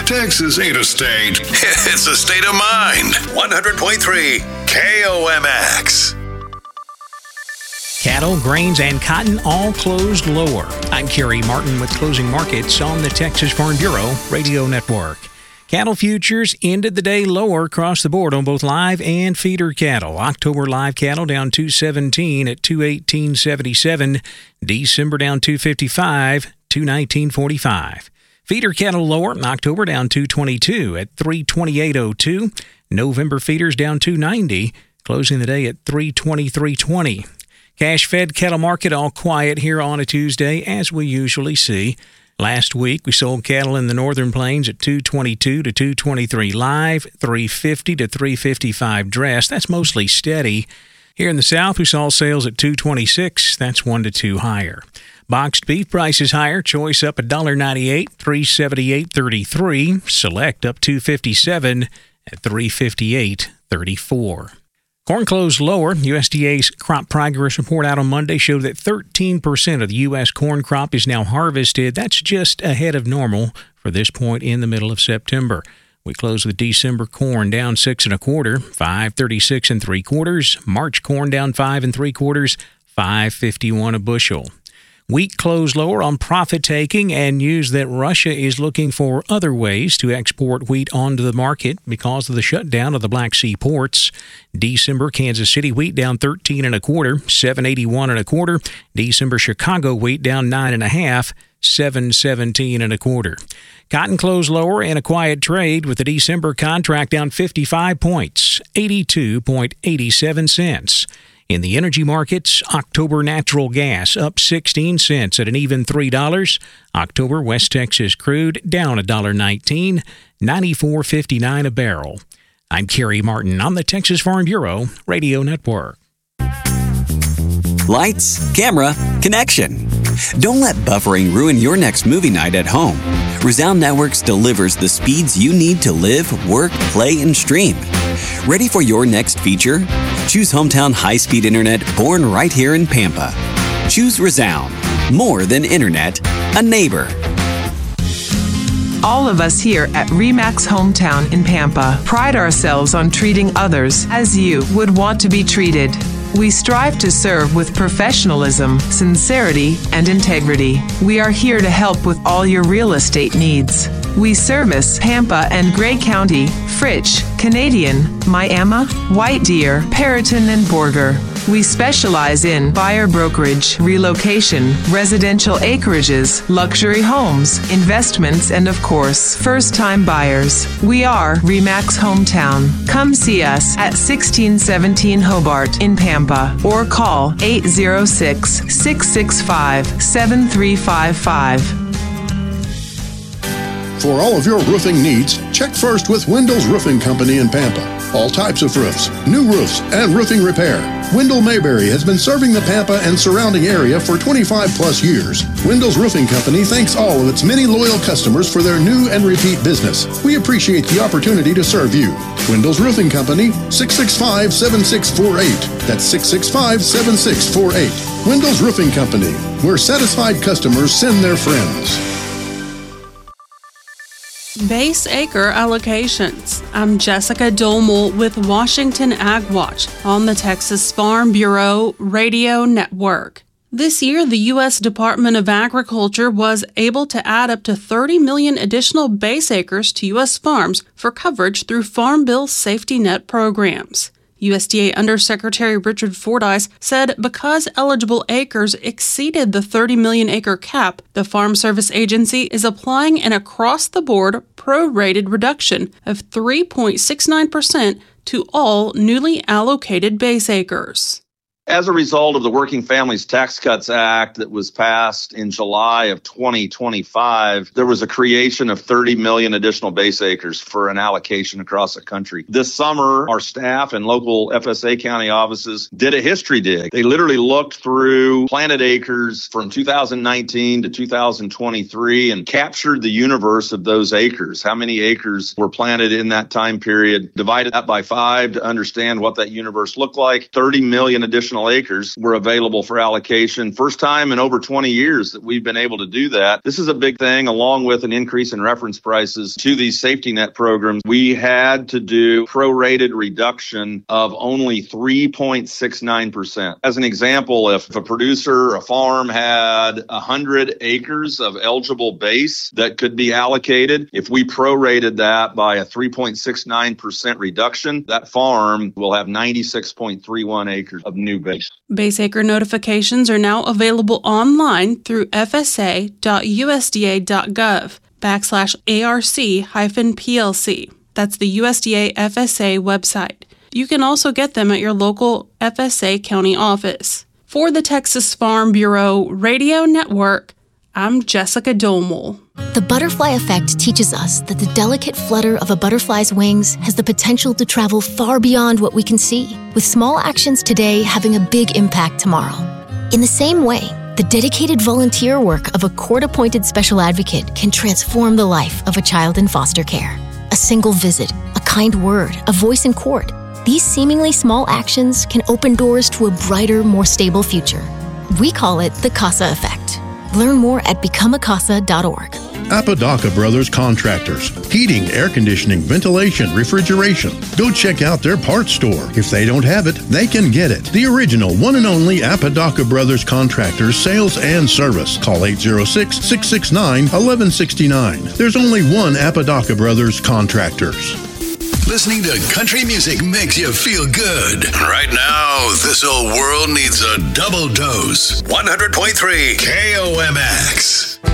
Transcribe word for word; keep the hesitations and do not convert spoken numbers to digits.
Texas ain't a state. It's a state of mind. one hundred point three K O M X. Cattle, grains, and cotton all closed lower. I'm Kerry Martin with closing markets on the Texas Farm Bureau Radio Network. Cattle futures ended the day lower across the board on both live and feeder cattle. October live cattle down two seventeen at two eighteen seventy-seven. December down two fifty-five, two nineteen forty-five. Feeder cattle lower in October down two twenty-two at three twenty-eight oh two. November feeders down two ninety, closing the day at three twenty-three twenty. Cash-fed cattle market all quiet here on a Tuesday, as we usually see. Last week, we sold cattle in the Northern Plains at two twenty-two to two twenty-three live, three fifty to three fifty-five dressed. That's mostly steady. Here in the South, we saw sales at two twenty-six. That's one to two higher. Boxed beef prices higher. Choice up one dollar ninety-eight, three seventy-eight thirty-three. Select up two fifty-seven at three fifty-eight thirty-four. Corn closed lower. U S D A's crop progress report out on Monday showed that thirteen percent of the U S corn crop is now harvested. That's just ahead of normal for this point in the middle of September. We closed with December corn down six and a quarter, five thirty-six and three quarters. March corn down five and three quarters, five fifty-one a bushel. Wheat closed lower on profit-taking and news that Russia is looking for other ways to export wheat onto the market because of the shutdown of the Black Sea ports. December Kansas City wheat down thirteen and a quarter, seven eighty-one and a quarter. December Chicago wheat down nine and a half, seven seventeen and a quarter. Cotton closed lower in a quiet trade with the December contract down fifty-five points, eighty-two eighty-seven cents. In the energy markets, October natural gas up sixteen cents at an even three dollars. October West Texas crude down one dollar nineteen, ninety-four fifty-nine a barrel. I'm Kerry Martin on the Texas Farm Bureau Radio Network. Lights, camera, connection. Don't let buffering ruin your next movie night at home. Resound Networks delivers the speeds you need to live, work, play, and stream. Ready for your next feature? Choose hometown high-speed internet born right here in Pampa. Choose Resound. More than internet, a neighbor. All of us here at Remax Hometown in Pampa pride ourselves on treating others as you would want to be treated. We strive to serve with professionalism, sincerity, and integrity. We are here to help with all your real estate needs. We service Pampa and Gray County, Fritch, Canadian, Miami, White Deer, Perriton, and Borger. We specialize in buyer brokerage, relocation, residential acreages, luxury homes, investments, and of course, first-time buyers. We are Remax Hometown. Come see us at sixteen seventeen Hobart in Pampa or call eight zero six, six six five, seven three five five. For all of your roofing needs, check first with Windows Roofing Company in Pampa. All types of roofs, new roofs, and roofing repair. Wendell Mayberry has been serving the Pampa and surrounding area for twenty-five plus years. Windows Roofing Company thanks all of its many loyal customers for their new and repeat business. We appreciate the opportunity to serve you. Windows Roofing Company, six six five, seven six four eight. That's six six five, seven six four eight. Windows Roofing Company, where satisfied customers send their friends. Base acre allocations. I'm Jessica Dolmel with Washington Ag Watch on the Texas Farm Bureau Radio Network. This year, the U S Department of Agriculture was able to add up to thirty million additional base acres to U S farms for coverage through Farm Bill safety net programs. U S D A Undersecretary Richard Fordyce said because eligible acres exceeded the thirty million acre cap, the Farm Service Agency is applying an across-the-board prorated reduction of three point six nine percent to all newly allocated base acres. As a result of the Working Families Tax Cuts Act that was passed in July of twenty twenty-five, there was a creation of thirty million additional base acres for an allocation across the country. This summer, our staff and local F S A county offices did a history dig. They literally looked through planted acres from two thousand nineteen to two thousand twenty-three and captured the universe of those acres. How many acres were planted in that time period? Divided that by five to understand what that universe looked like. thirty million additional additional acres were available for allocation. First time in over twenty years that we've been able to do that. This is a big thing, along with an increase in reference prices to these safety net programs. We had to do prorated reduction of only three point six nine percent. As an example, if a producer, a farm had one hundred acres of eligible base that could be allocated, if we prorated that by a three point six nine percent reduction, that farm will have ninety-six point three one acres of new base. Base acre notifications are now available online through f s a dot u s d a dot gov backslash ARC hyphen P L C. That's the U S D A F S A website. You can also get them at your local F S A county office. For the Texas Farm Bureau Radio Network, I'm Jessica Domel. The butterfly effect teaches us that the delicate flutter of a butterfly's wings has the potential to travel far beyond what we can see, with small actions today having a big impact tomorrow. In the same way, the dedicated volunteer work of a court-appointed special advocate can transform the life of a child in foster care. A single visit, a kind word, a voice in court. These seemingly small actions can open doors to a brighter, more stable future. We call it the CASA effect. Learn more at become a casa dot org. Apodaca Brothers Contractors. Heating, air conditioning, ventilation, refrigeration. Go check out their parts store. If they don't have it, they can get it. The original one and only Apodaca Brothers Contractors sales and service. Call eight oh six, six six nine, one one six nine. There's only one Apodaca Brothers Contractors. Listening to country music makes you feel good. Right now, this whole world needs a double dose. one hundred point three K O M X.